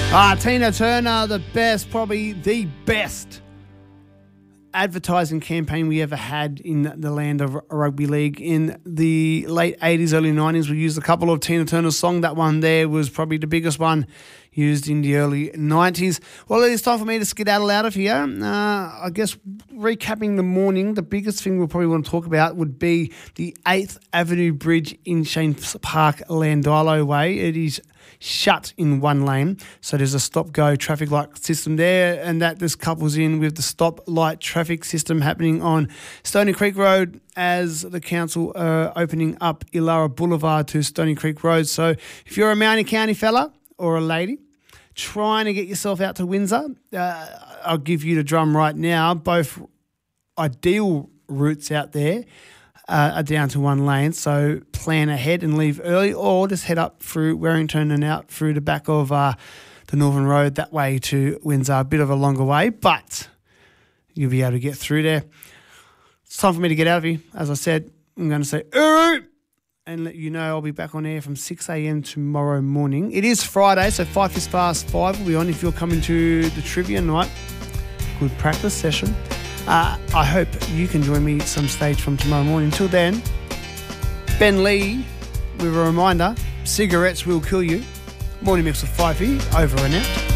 Tina Turner, the best, probably the best advertising campaign we ever had in the land of rugby league. In the late 80s, early 90s, we used a couple of Tina Turner's songs. That one there was probably the biggest one used in the early 90s. Well, it's time for me to skedaddle out of here. I guess recapping the morning, the biggest thing we'll probably want to talk about would be the 8th Avenue Bridge in Shanes Park, Landilo Way. It is shut in one lane, so there's a stop-go traffic light system there, and that just couples in with the stop-light traffic system happening on Stony Creek Road as the council are opening up Illawarra Boulevard to Stony Creek Road. So if you're a Mounty County fella or a lady trying to get yourself out to Windsor, I'll give you the drum right now. Both ideal routes out there are down to one lane, so plan ahead and leave early, or just head up through Warrington and out through the back of the Northern Road that way to Windsor. A bit of a longer way, but you'll be able to get through there. It's time for me to get out of here. As I said, I'm going to say Uru and let you know I'll be back on air from 6 a.m. tomorrow morning. It is Friday, so 5:05 will be on if you're coming to the trivia night. Good practice session. I hope you can join me at some stage from tomorrow morning. Until then, Ben Lee with a reminder, cigarettes will kill you. Morning Mix with Fifey, over and out.